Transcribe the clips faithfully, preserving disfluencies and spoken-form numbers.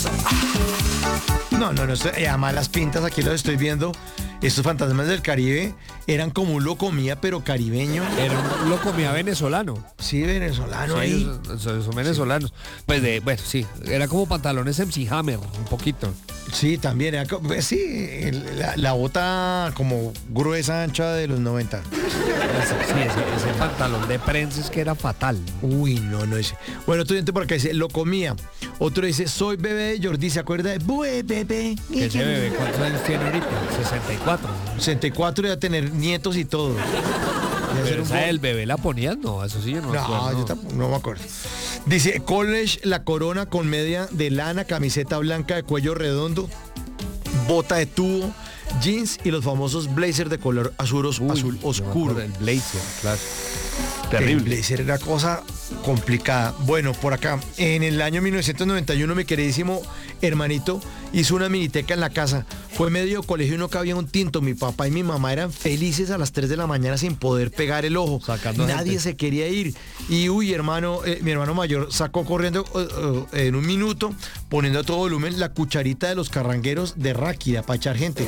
No, no, no, esto- eh, además las pintas, aquí los estoy viendo, estos fantasmas del Caribe eran como un locomía, pero caribeño. Era un lo comía venezolano. Sí, venezolano Sí, ahí. son, son venezolanos. Pues de, bueno, sí, era como pantalones M C Hammer, un poquito. Sí, también, era, co- pues sí, el- la, la bota como gruesa, ancha de los noventa. Sí, ese, ese pantalón de prenses que era fatal. Uy, no, no ese. Bueno, otro diente por acá dice, lo comía. Otro dice, soy bebé de Jordi, ¿se acuerda de Bue, bebé? Ese bebé, ¿cuántos años tiene ahorita? sesenta y cuatro. sesenta y cuatro y va a tener nietos y todo. Ya ser Pero un esa bo- del bebé la ponías, no, eso sí yo no me No, acuerdo. yo tampoco, no me acuerdo. Dice, college, la corona con media de lana, camiseta blanca de cuello redondo, bota de tubo, jeans y los famosos blazers de color azul, os- Uy, azul yo me oscuro. acuerdo del blazer, claro. El Terrible. blazer era cosa complicada. Bueno, por acá, en el año mil novecientos noventa y uno, mi queridísimo hermanito hizo una miniteca en la casa. Fue medio colegio y no cabía un tinto. Mi papá y mi mamá eran felices a las tres de la mañana sin poder pegar el ojo. Sacando Nadie gente. se quería ir. Y uy, hermano, eh, mi hermano mayor sacó corriendo eh, eh, en un minuto, poniendo a todo volumen, la cucharita de los carrangueros de Ráquida para echar gente.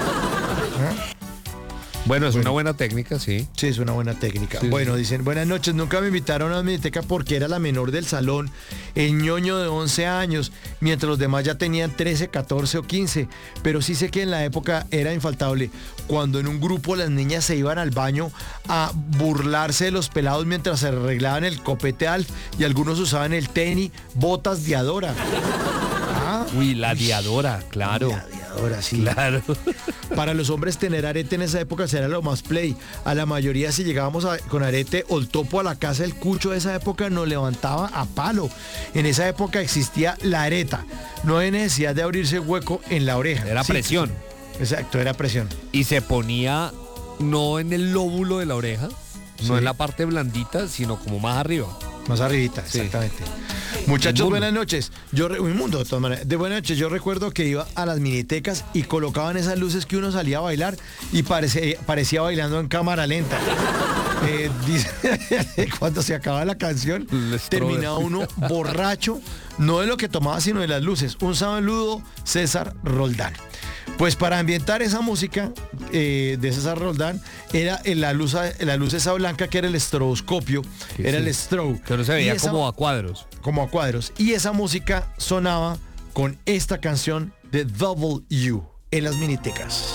Bueno, es una buena técnica, sí. Sí, es una buena técnica. Sí, Bueno, sí. dicen, buenas noches, nunca me invitaron a la miniteca porque era la menor del salón, el ñoño de once años, mientras los demás ya tenían trece, catorce o quince. Pero sí sé que en la época era infaltable cuando en un grupo las niñas se iban al baño a burlarse de los pelados mientras se arreglaban el copete Alf y algunos usaban el tenis, botas de Adora. Ah, Uy, la diadora, claro. la de Adora, sí. Claro. Para los hombres tener arete en esa época será lo más play. A la mayoría si llegábamos a- con arete o el topo a la casa, el cucho de esa época nos levantaba a palo. En esa época existía la areta. No hay necesidad de abrirse hueco en la oreja. Era Sí, presión. Exacto, era presión. Y se ponía no en el lóbulo de la oreja, Sí. no en la parte blandita, sino como más arriba. Más arribita, Sí. exactamente. Muchachos, Inmundo. buenas noches. Yo re- un mundo de todas maneras. De buenas noches, yo recuerdo que iba a las minitecas y colocaban esas luces que uno salía a bailar y parece- parecía bailando en cámara lenta. Eh, dice, cuando se acaba la canción, El strobe. terminaba uno borracho, no de lo que tomaba, sino de las luces. Un saludo, César Roldán. Pues para ambientar esa música eh, de César Roldán, era en la luz, la luz esa blanca que era el estroboscopio, Sí, era sí. el strobe. Que no se Y veía esa- como a cuadros. como a cuadros. Y esa música sonaba con esta canción de Double U en las minitecas.